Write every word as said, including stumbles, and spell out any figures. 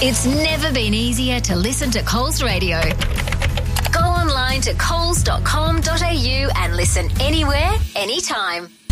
It's never been easier to listen to Coles Radio. Go online to coles dot com dot a u and listen anywhere, anytime.